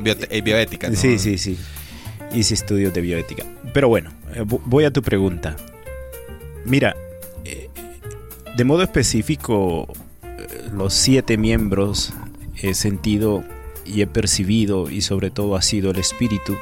Bioética, ¿no? Sí. Hice estudios de bioética. Pero bueno, voy a tu pregunta. Mira, de modo específico, los 7 miembros he sentido y he percibido, y sobre todo ha sido el espíritu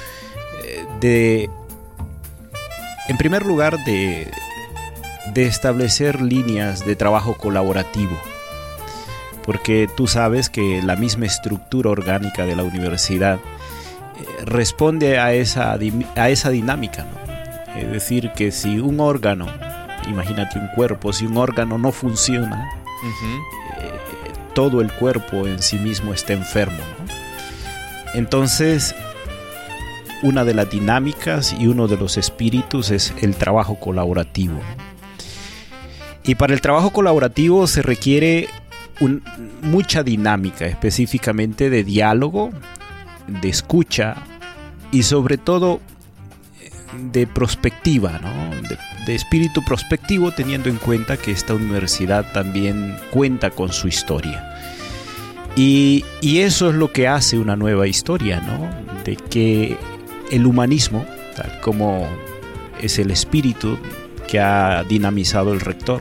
en primer lugar, de establecer líneas de trabajo colaborativo. Porque tú sabes que la misma estructura orgánica de la universidad responde a esa dinámica, ¿no? Es decir, que si un órgano, imagínate un cuerpo, si un órgano no funciona, todo el cuerpo en sí mismo está enfermo, ¿no? Entonces, una de las dinámicas y uno de los espíritus es el trabajo colaborativo. Y para el trabajo colaborativo se requiere mucha dinámica, específicamente de diálogo, de escucha y sobre todo de prospectiva, ¿no? De espíritu prospectivo, teniendo en cuenta que esta universidad también cuenta con su historia. Y eso es lo que hace una nueva historia, ¿no? De que el humanismo, tal como es el espíritu que ha dinamizado el rector,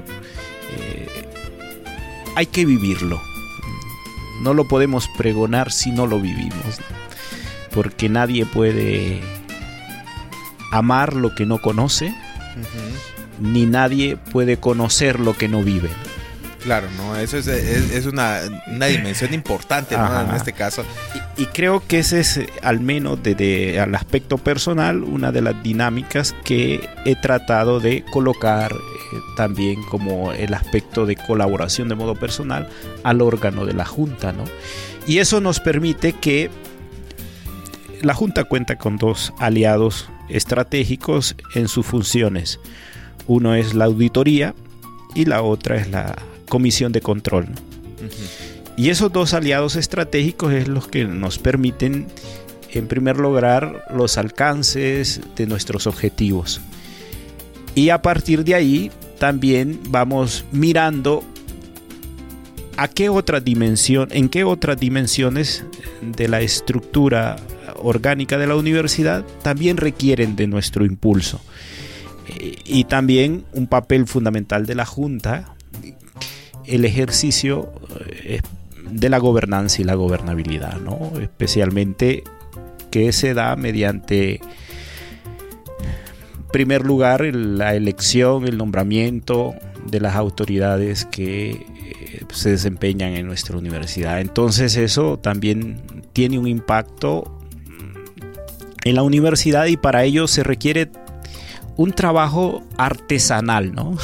hay que vivirlo. No lo podemos pregonar si no lo vivimos, porque nadie puede amar lo que no conoce, ni nadie puede conocer lo que no vive. Claro, no, eso es una dimensión importante, ¿no? En este caso. Y creo que ese es, al menos desde el aspecto personal, una de las dinámicas que he tratado de colocar también como el aspecto de colaboración de modo personal al órgano de la Junta, ¿no? Y eso nos permite que la Junta cuenta con 2 aliados estratégicos en sus funciones. Uno es la auditoría y la otra es la comisión de control, ¿no? Y esos 2 aliados estratégicos es los que nos permiten, en primer lugar, los alcances de nuestros objetivos. Y a partir de ahí también vamos mirando en qué otras dimensiones de la estructura orgánica de la universidad también requieren de nuestro impulso. Y también un papel fundamental de la Junta, el ejercicio de la gobernanza y la gobernabilidad, ¿no? Especialmente que se da mediante, en primer lugar, la elección, el nombramiento de las autoridades que se desempeñan en nuestra universidad. Entonces eso también tiene un impacto en la universidad, y para ello se requiere un trabajo artesanal, ¿no?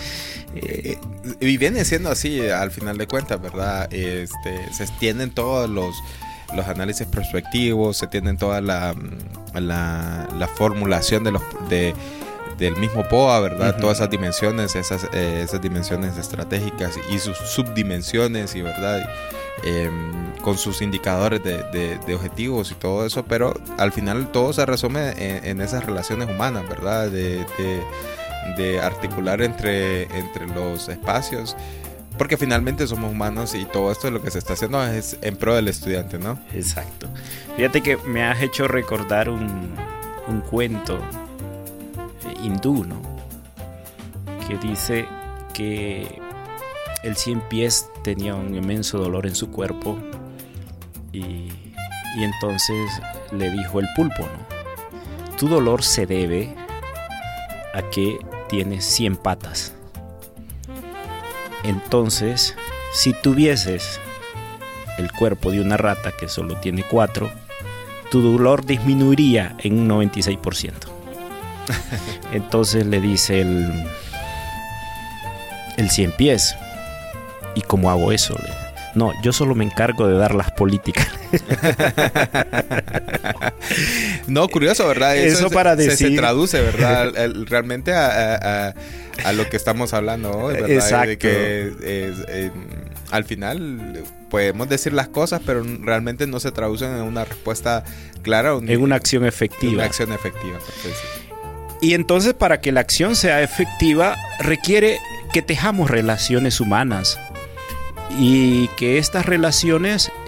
Y viene siendo así al final de cuentas, ¿verdad? Se tienen todos los análisis prospectivos, se tienen toda la formulación del mismo POA, ¿verdad? Todas esas dimensiones, esas dimensiones estratégicas y sus subdimensiones, y ¿verdad? Con sus indicadores de objetivos y todo eso, pero al final todo se resume en esas relaciones humanas, ¿verdad? De articular entre los espacios, porque finalmente somos humanos y todo esto lo que se está haciendo es en pro del estudiante, ¿no? Exacto. Fíjate que me has hecho recordar un cuento hindú, ¿no? Que dice que el 100 pies tenía un inmenso dolor en su cuerpo y entonces le dijo el pulpo, ¿no? Tu dolor se debe a que tienes 100 patas. Entonces, si tuvieses el cuerpo de una rata que solo tiene 4, tu dolor disminuiría en un 96%. Entonces le dice el 100 pies, ¿y cómo hago eso? No, yo solo me encargo de dar las políticas. No, curioso, ¿verdad? Eso para decir... se traduce, ¿verdad? Realmente a lo que estamos hablando hoy, ¿verdad? Exacto. De que al final podemos decir las cosas, pero realmente no se traducen en una respuesta clara. En una acción efectiva. Una acción efectiva. Entonces, y entonces, para que la acción sea efectiva, requiere que tejamos relaciones humanas. Y que estas relaciones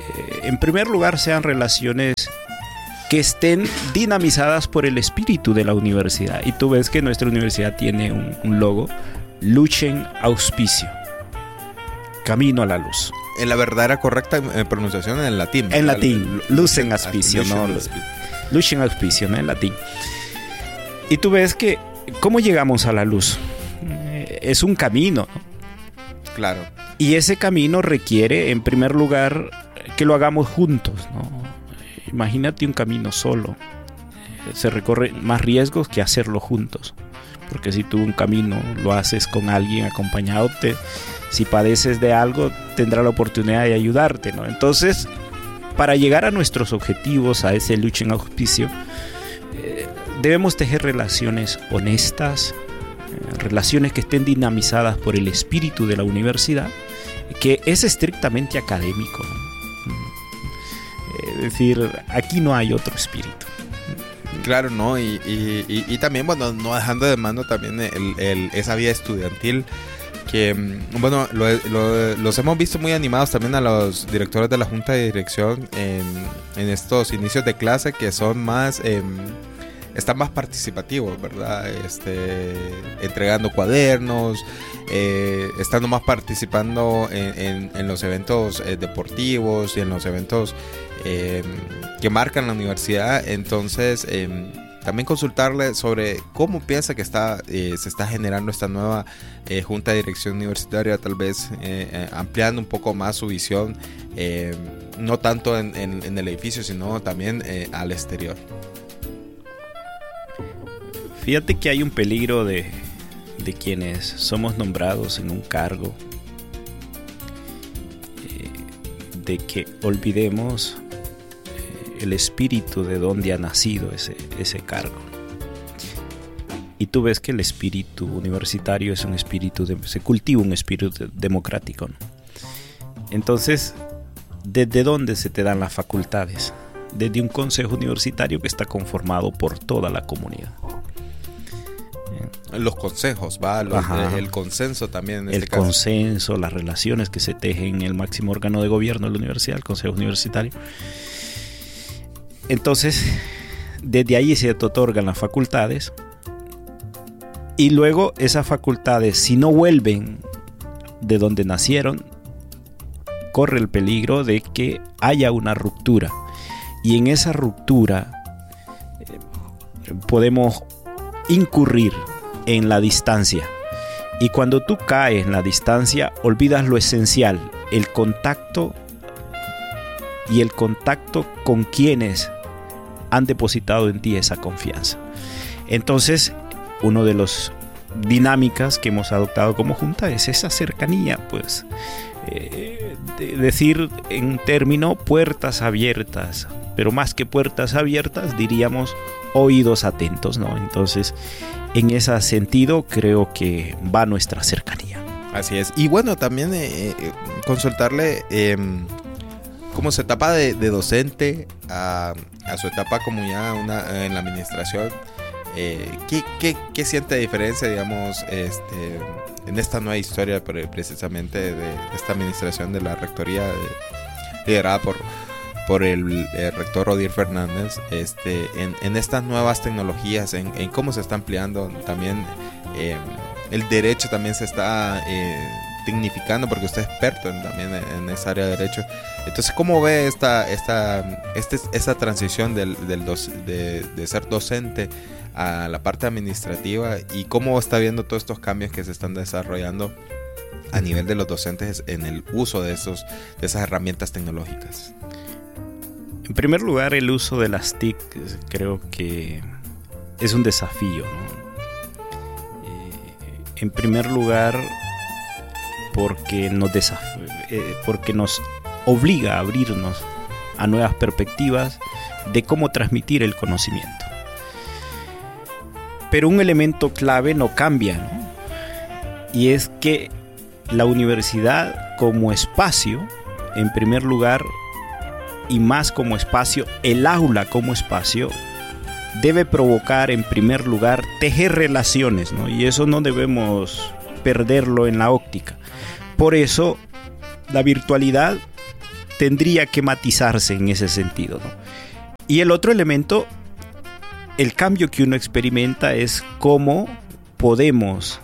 en primer lugar, sean relaciones que estén dinamizadas por el espíritu de la universidad. Y tú ves que nuestra universidad tiene un logo, Lucem Auspicio, camino a la luz. En la verdadera correcta pronunciación en latín. En latín, Lucem Auspicio, ¿no? Lucem Auspicio, ¿no? En latín. Y tú ves que, ¿cómo llegamos a la luz? Es un camino, ¿no? Claro. Y ese camino requiere, en primer lugar, que lo hagamos juntos, ¿no? Imagínate un camino solo. Se recorren más riesgos que hacerlo juntos. Porque si tú un camino lo haces con alguien acompañado, si padeces de algo, tendrá la oportunidad de ayudarte, ¿no? Entonces, para llegar a nuestros objetivos, a ese Lucem Auspicio, debemos tejer relaciones honestas, relaciones que estén dinamizadas por el espíritu de la universidad, que es estrictamente académico, ¿no? Es decir, aquí no hay otro espíritu. Claro, ¿no? Y también, bueno, no dejando de mano también esa vida estudiantil que, bueno, los hemos visto muy animados también a los directores de la Junta de Dirección en estos inicios de clase que son más... están más participativos, ¿verdad? Entregando cuadernos, estando más participando en los eventos deportivos y en los eventos que marcan la universidad. Entonces, también consultarle sobre cómo piensa que se está generando esta nueva Junta de Dirección Universitaria, tal vez ampliando un poco más su visión, no tanto en el edificio, sino también al exterior. Fíjate que hay un peligro de quienes somos nombrados en un cargo, de que olvidemos el espíritu de donde ha nacido ese cargo. Y tú ves que el espíritu universitario es un espíritu, se cultiva un espíritu democrático, ¿no? Entonces, ¿desde dónde se te dan las facultades? Desde un consejo universitario que está conformado por toda la comunidad. Los consejos, ¿va? El consenso también. El consenso, las relaciones que se tejen en el máximo órgano de gobierno de la universidad, el consejo universitario. Entonces, desde ahí se te otorgan las facultades. Y luego esas facultades, si no vuelven de donde nacieron, corre el peligro de que haya una ruptura. Y en esa ruptura podemos incurrir en la distancia. Y cuando tú caes en la distancia, olvidas lo esencial, el contacto y el contacto con quienes han depositado en ti esa confianza. Entonces, uno de los dinámicas que hemos adoptado como junta es esa cercanía, pues, decir en término puertas abiertas, pero más que puertas abiertas diríamos oídos atentos, ¿no? Entonces, en ese sentido creo que va nuestra cercanía. Así es. Y bueno, también consultarle como su etapa de docente a su etapa como ya en la administración. ¿Qué siente de diferencia, digamos, en esta nueva historia precisamente de esta administración de la rectoría liderada por el rector Odier Fernández, en estas nuevas tecnologías, en cómo se está ampliando también el derecho, también se está dignificando, porque usted es experto también en esa área de derecho? Entonces, ¿cómo ve esa transición de ser docente a la parte administrativa, y cómo está viendo todos estos cambios que se están desarrollando a nivel de los docentes en el uso de esas herramientas tecnológicas? En primer lugar, el uso de las TIC creo que es un desafío, ¿no? En primer lugar, porque nos obliga a abrirnos a nuevas perspectivas de cómo transmitir el conocimiento. Pero un elemento clave no cambia, ¿no? Y es que la universidad como espacio, en primer lugar, y más como espacio, el aula como espacio, debe provocar en primer lugar tejer relaciones, ¿no? Y eso no debemos perderlo en la óptica. Por eso la virtualidad tendría que matizarse en ese sentido, ¿no? Y el otro elemento, el cambio que uno experimenta es cómo podemos,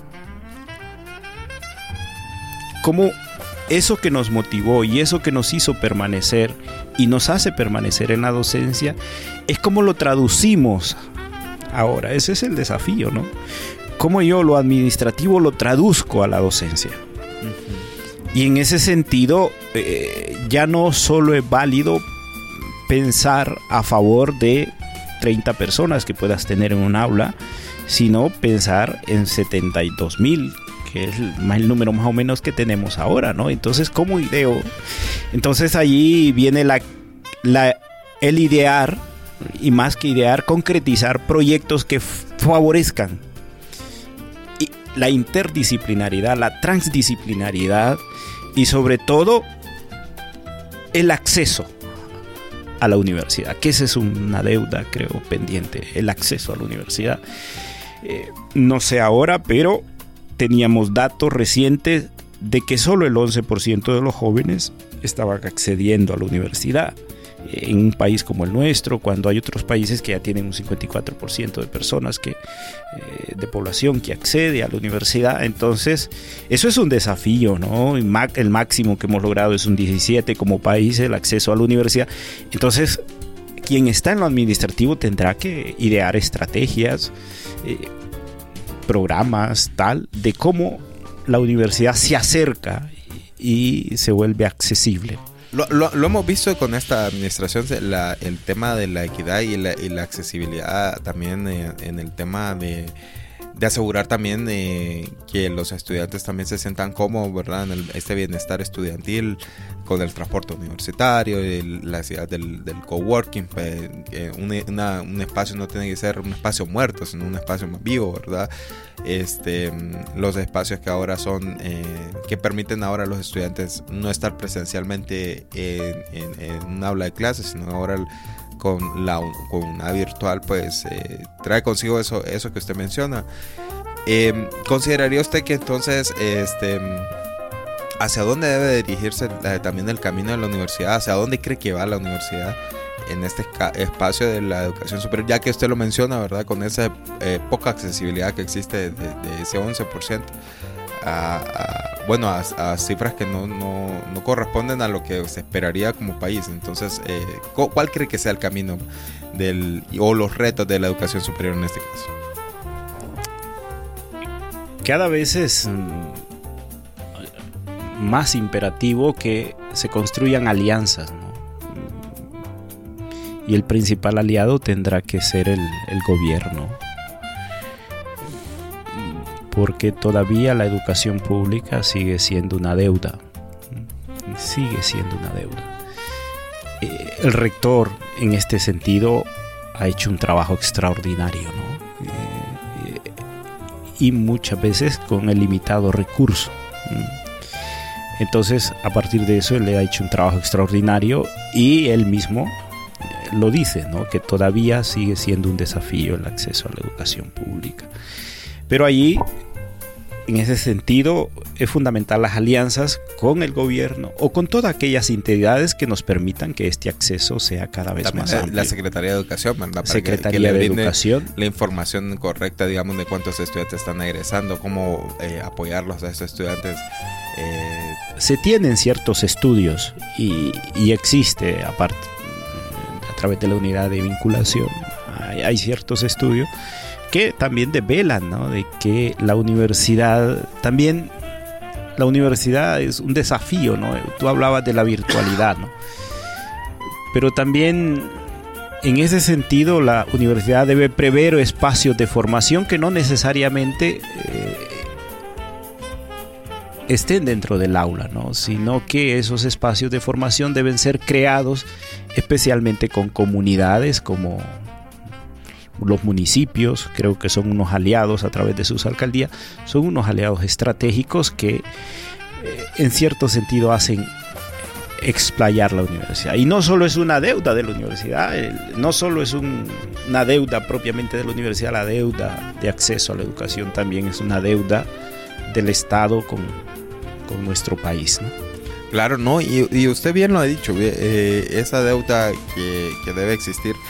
cómo eso que nos motivó y eso que nos hizo permanecer y nos hace permanecer en la docencia, es cómo lo traducimos ahora. Ese es el desafío, ¿no? Cómo yo lo administrativo lo traduzco a la docencia. Y en ese sentido, ya no solo es válido pensar a favor de 30 personas que puedas tener en un aula, sino pensar en 72,000, que es el número más o menos que tenemos ahora, ¿no? Entonces, ¿cómo ideo? Entonces, allí viene el idear, y más que idear, concretizar proyectos que favorezcan la interdisciplinaridad, la transdisciplinaridad y sobre todo el acceso a la universidad, que esa es una deuda, creo, pendiente, el acceso a la universidad. No sé ahora, pero teníamos datos recientes de que solo el 11% de los jóvenes estaban accediendo a la universidad. En un país como el nuestro, cuando hay otros países que ya tienen un 54% de personas de población que accede a la universidad. Entonces, eso es un desafío, ¿no? El máximo que hemos logrado es un 17% como país, el acceso a la universidad. Entonces, quien está en lo administrativo tendrá que idear estrategias, programas, tal, de cómo la universidad se acerca y se vuelve accesible. Lo hemos visto con esta administración, el tema de la equidad y la accesibilidad también en el tema de asegurar también que los estudiantes también se sientan cómodos, ¿verdad? En este bienestar estudiantil con el transporte universitario, la necesidad del coworking. Un espacio no tiene que ser un espacio muerto, sino un espacio más vivo, ¿verdad? Los espacios que ahora son que permiten ahora a los estudiantes no estar presencialmente en un aula de clases, sino ahora con una virtual, pues trae consigo eso que usted menciona. ¿Consideraría usted que entonces hacia dónde debe dirigirse también el camino de la universidad? ¿Hacia dónde cree que va la universidad en este espacio de la educación superior? Ya que usted lo menciona, ¿verdad? Con esa poca accesibilidad que existe de ese 11%. A cifras que no corresponden a lo que se esperaría como país. Entonces, ¿cuál cree que sea el camino o los retos de la educación superior en este caso? Cada vez es más imperativo que se construyan alianzas, ¿no? Y el principal aliado tendrá que ser el gobierno, porque todavía la educación pública sigue siendo una deuda. El rector, en este sentido, ha hecho un trabajo extraordinario, ¿no? Y muchas veces con el limitado recurso. Entonces, a partir de eso, él le ha hecho un trabajo extraordinario y él mismo lo dice, ¿no? Que todavía sigue siendo un desafío el acceso a la educación pública. Pero allí, en ese sentido, es fundamental las alianzas con el gobierno o con todas aquellas entidades que nos permitan que este acceso sea cada vez también más amplio. La Secretaría de Educación, ¿verdad? Secretaría de Educación. La información correcta, digamos, de cuántos estudiantes están egresando, cómo apoyarlos a esos estudiantes. Se tienen ciertos estudios y existe, aparte, a través de la unidad de vinculación, hay ciertos estudios que también develan, ¿no? De que la universidad es un desafío, ¿no? Tú hablabas de la virtualidad, ¿no? Pero también en ese sentido la universidad debe prever espacios de formación que no necesariamente estén dentro del aula, ¿no? Sino que esos espacios de formación deben ser creados especialmente con comunidades como los municipios. Creo que son unos aliados a través de sus alcaldías, son unos aliados estratégicos que en cierto sentido hacen explayar la universidad. Y no solo es una deuda de la universidad, no solo es una deuda propiamente de la universidad, la deuda de acceso a la educación también es una deuda del Estado con nuestro país, ¿no? Claro, no, y usted bien lo ha dicho, esa deuda que debe existir